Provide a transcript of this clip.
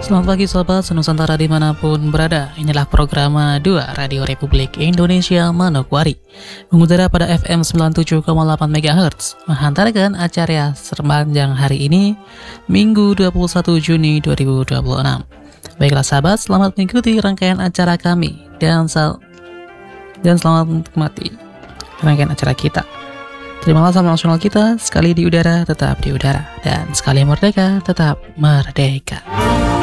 Selamat pagi sahabat Senusantara dimanapun berada. Inilah program 2 Radio Republik Indonesia Manokwari, mengudara pada FM 97,8 MHz, menghantarkan acara sepanjang hari ini, Minggu 21 Juni 2026. Baiklah sahabat, selamat mengikuti rangkaian acara kami dan selamat menikmati rangkaian acara kita. Terimalah salam nasional kita, sekali di udara tetap di udara, dan sekali merdeka tetap merdeka.